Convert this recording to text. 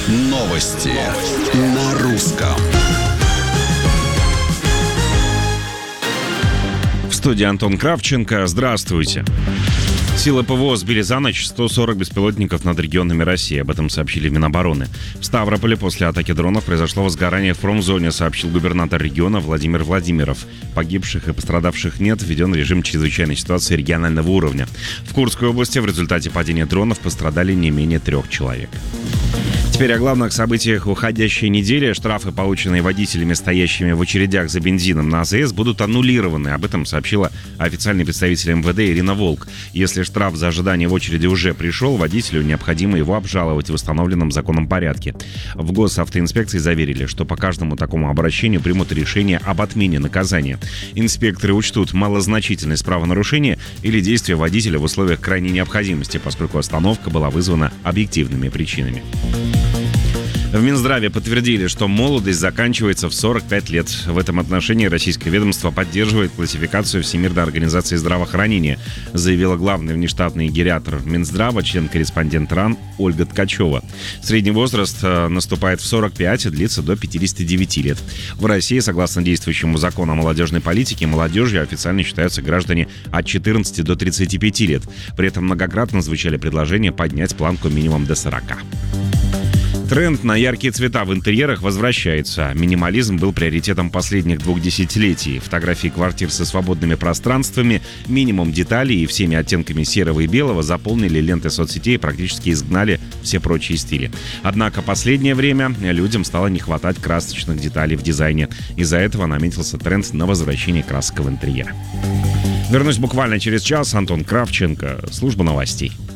Новости на русском. В студии Антон Кравченко. Здравствуйте. Силы ПВО сбили за ночь 140 беспилотников над регионами России. Об этом сообщили в Минобороны. В Ставрополе после атаки дронов произошло возгорание в промзоне, сообщил губернатор региона Владимир Владимиров. Погибших и пострадавших нет, введен режим чрезвычайной ситуации регионального уровня. В Курской области в результате падения дронов пострадали не менее 3 человек. Теперь о главных событиях уходящей недели. Штрафы, полученные водителями, стоящими в очередях за бензином на АЗС, будут аннулированы. Об этом сообщила официальный представитель МВД Ирина Волк. Если штраф за ожидание в очереди уже пришел, водителю необходимо его обжаловать в установленном законом порядке. В госавтоинспекции заверили, что по каждому такому обращению примут решение об отмене наказания. Инспекторы учтут малозначительность правонарушения или действия водителя в условиях крайней необходимости, поскольку остановка была вызвана объективными причинами. В Минздраве подтвердили, что молодость заканчивается в 45 лет. В этом отношении российское ведомство поддерживает классификацию Всемирной организации здравоохранения, заявила главный внештатный гериатр Минздрава, член-корреспондент РАН Ольга Ткачева. Средний возраст наступает в 45 и длится до 59 лет. В России, согласно действующему закону о молодежной политике, молодежью официально считаются граждане от 14 до 35 лет. При этом многократно звучали предложения поднять планку минимум до 40. Тренд на яркие цвета в интерьерах возвращается. Минимализм был приоритетом последних 2 десятилетий. Фотографии квартир со свободными пространствами, минимум деталей и всеми оттенками серого и белого заполнили ленты соцсетей и практически изгнали все прочие стили. Однако последнее время людям стало не хватать красочных деталей в дизайне. Из-за этого наметился тренд на возвращение красок в интерьер. Вернусь буквально через час. Антон Кравченко, служба новостей.